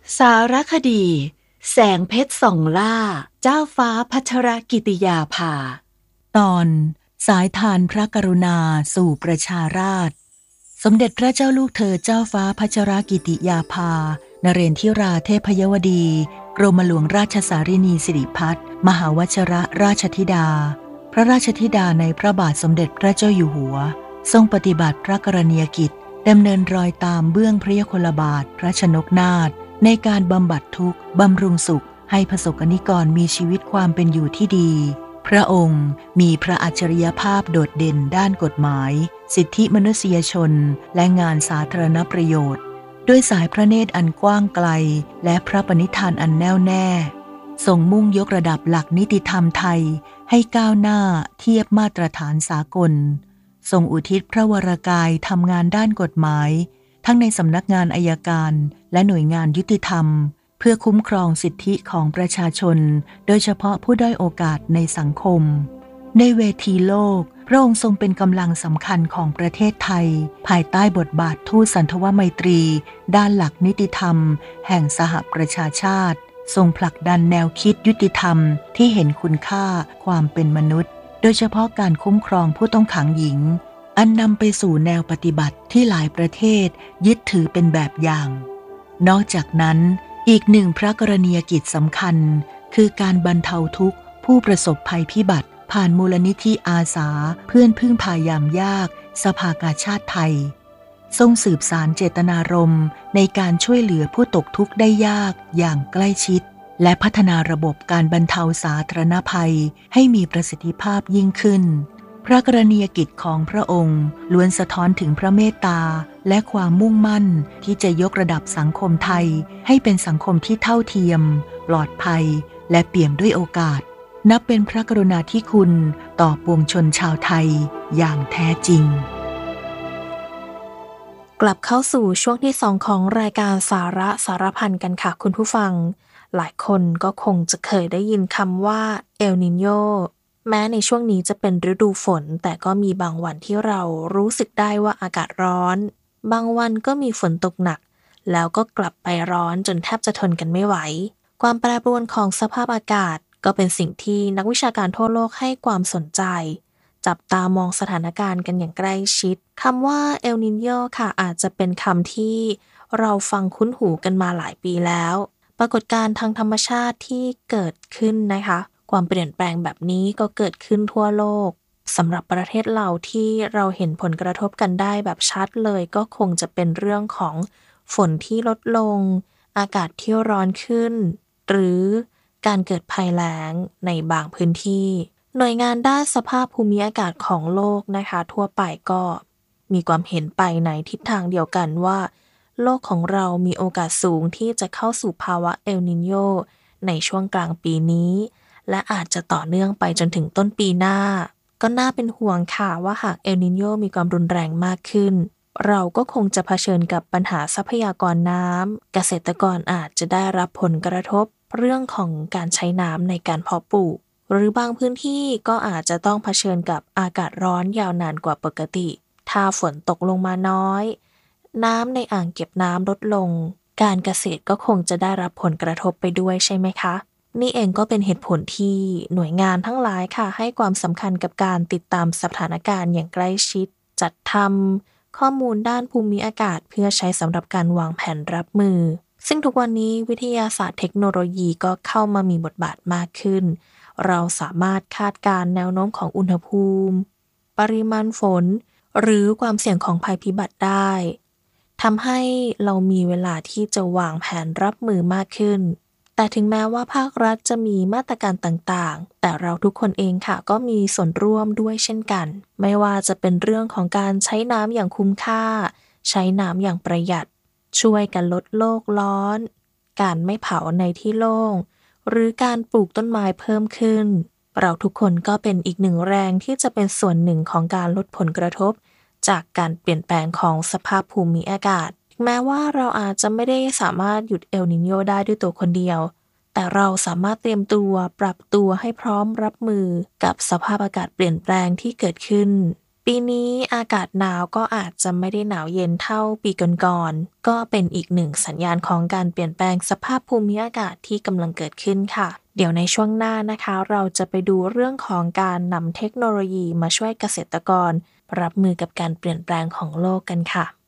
สารคดีแสงเพชรส่องล่าเจ้าฟ้าพัชรกิติยาภาตอนสายทานพระกรุณาสู่ประชาราษฎร์สมเด็จพระเจ้าลูกเธอเจ้าฟ้าพัชรกิติยาภานเรนทิราเทพยวดีกรมหลวงราชสารินีสิริพัฒน์มหาวชิรราชธิดาพระราชธิดาในพระบาทสมเด็จพระเจ้าอยู่หัวทรงปฏิบัติพระกรณียกิจดำเนินรอยตามเบื้องพระยุคลบาทพระชนกนาถในการบำบัดทุกข์บำรุงสุขให้ประสบกนิกรมีชีวิตความเป็นอยู่ที่ดีพระองค์มีพระอัจฉริยภาพโดดเด่นด้านกฎหมายสิทธิมนุษยชนและงานสาธารณประโยชน์ด้วยสายพระเนตรอันกว้างไกลและพระปณิธานอันแน่วแน่ทรงมุ่งยกระดับหลักนิติธรรมไทยให้ก้าวหน้าเทียบมาตรฐานสากลทรงอุทิศพระวรกายทำงานด้านกฎหมายทั้งในสำนักงานอัยการและหน่วยงานยุติธรรมเพื่อคุ้มครองสิทธิของประชาชนโดยเฉพาะผู้ด้อยโอกาสในสังคมในเวทีโลกพระองค์ทรงเป็นกำลังสำคัญของประเทศไทยภายใต้บทบาททูตสันทวไมตรีด้านหลักนิติธรรมแห่งสหประชาชาติทรงผลักดันแนวคิดยุติธรรมที่เห็นคุณค่าความเป็นมนุษย์โดยเฉพาะการคุ้มครองผู้ต้องขังหญิงอันนำไปสู่แนวปฏิบัติที่หลายประเทศยึดถือเป็นแบบอย่างนอกจากนั้นอีกหนึ่งพระกรณียกิจสำคัญคือการบรรเทาทุกข์ผู้ประสบภัยพิบัติผ่านมูลนิธิอาสาเพื่อนพึ่งพายามยากสภากาชาติไทยทรงสืบสารเจตนารมณ์ในการช่วยเหลือผู้ตกทุกข์ได้ยากอย่างใกล้ชิดและพัฒนาระบบการบรรเทาสาธารณภัยให้มีประสิทธิภาพยิ่งขึ้นพระกรณียกิจของพระองค์ล้วนสะท้อนถึงพระเมตตาและความมุ่งมั่นที่จะยกระดับสังคมไทยให้เป็นสังคมที่เท่าเทียมปลอดภัยและเปี่ยมด้วยโอกาสนับเป็นพระกรุณาธิคุณต่อปวงชนชาวไทยอย่างแท้จริงกลับเข้าสู่ช่วงที่2ของรายการสาระสารพันกันค่ะคุณผู้ฟังหลายคนก็คงจะเคยได้ยินคำว่าเอลนิโญแม้ในช่วงนี้จะเป็นฤดูฝนแต่ก็มีบางวันที่เรารู้สึกได้ว่าอากาศร้อนบางวันก็มีฝนตกหนักแล้วก็กลับไปร้อนจนแทบจะทนกันไม่ไหวความแปรปรวนของสภาพอากาศก็เป็นสิ่งที่นักวิชาการทั่วโลกให้ความสนใจจับตามองสถานการณ์กันอย่างใกล้ชิดคำว่าเอลนิโญค่ะอาจจะเป็นคำที่เราฟังคุ้นหูกันมาหลายปีแล้วปรากฏการณ์ทางธรรมชาติที่เกิดขึ้นนะคะความเปลี่ยนแปลงแบบนี้ก็เกิดขึ้นทั่วโลกสำหรับประเทศเราที่เราเห็นผลกระทบกันได้แบบชัดเลยก็คงจะเป็นเรื่องของฝนที่ลดลงอากาศที่ร้อนขึ้นหรือการเกิดภัยแล้งในบางพื้นที่หน่วยงานด้านสภาพภูมิอากาศของโลกนะคะทั่วไปก็มีความเห็นไปในทิศทางเดียวกันว่าโลกของเรามีโอกาสสูงที่จะเข้าสู่ภาวะเอลนิโญในช่วงกลางปีนี้และอาจจะต่อเนื่องไปจนถึงต้นปีหน้าก็น่าเป็นห่วงค่ะว่าหากเอลนิโญมีความรุนแรงมากขึ้นเราก็คงจะเผชิญกับปัญหาทรัพยากรน้ำเกษตรกรอาจจะได้รับผลกระทบเรื่องของการใช้น้ำในการเพาะปลูกหรือบางพื้นที่ก็อาจจะต้องเผชิญกับอากาศร้อนยาวนานกว่าปกติถ้าฝนตกลงมาน้อยน้ำในอ่างเก็บน้ำลดลงการเกษตรก็คงจะได้รับผลกระทบไปด้วยใช่ไหมคะนี่เองก็เป็นเหตุผลที่หน่วยงานทั้งหลายค่ะให้ความสำคัญกับการติดตามสถานการณ์อย่างใกล้ชิดจัดทำข้อมูลด้านภูมิอากาศเพื่อใช้สำหรับการวางแผนรับมือซึ่งทุกวันนี้วิทยาศาสตร์เทคโนโลยีก็เข้ามามีบทบาทมากขึ้นเราสามารถคาดการณ์แนวโน้มของอุณหภูมิปริมาณฝนหรือความเสี่ยงของภัยพิบัติได้ทำให้เรามีเวลาที่จะวางแผนรับมือมากขึ้นแต่ถึงแม้ว่าภาครัฐจะมีมาตรการต่างๆแต่เราทุกคนเองค่ะก็มีส่วนร่วมด้วยเช่นกันไม่ว่าจะเป็นเรื่องของการใช้น้ำอย่างคุ้มค่าใช้น้ำอย่างประหยัดช่วยกันลดโลกร้อนการไม่เผาในที่โล่งหรือการปลูกต้นไม้เพิ่มขึ้นเราทุกคนก็เป็นอีกหนึ่งแรงที่จะเป็นส่วนหนึ่งของการลดผลกระทบจากการเปลี่ยนแปลงของสภาพภูมิอากาศแม้ว่าเราอาจจะไม่ได้สามารถหยุดเอลนิโญได้ด้วยตัวคนเดียวแต่เราสามารถเตรียมตัวปรับตัวให้พร้อมรับมือกับสภาพอากาศเปลี่ยนแปลงที่เกิดขึ้นปีนี้อากาศหนาวก็อาจจะไม่ได้หนาวเย็นเท่าปีก่อนๆก็เป็นอีกหนึ่งสัญญาณของการเปลี่ยนแปลงสภาพภูมิอากาศที่กำลังเกิดขึ้นค่ะ เดี๋ยวในช่วงหน้านะคะเราจะไปดูเรื่องของการนำเทคโนโลยีมาช่วยเกษตรกรรับมือกับการเปลี่ยนแปลงของโลกกันค่ะ